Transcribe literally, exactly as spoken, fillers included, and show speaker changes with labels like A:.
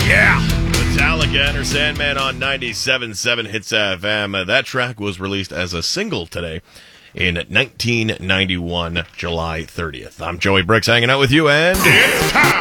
A: Yeah! Metallica, Enter Sandman on ninety-seven point seven Hits F M. Uh, that track was released as a single today in nineteen ninety-one, July thirtieth. I'm Joey Bricks hanging out with you, and... It's time!